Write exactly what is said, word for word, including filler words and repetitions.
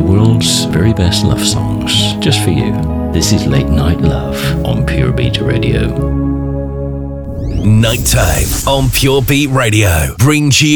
world's very best love songs, just for you. This is Late Night Love on Pure Beat Radio. Nighttime on Pure Beat Radio brings you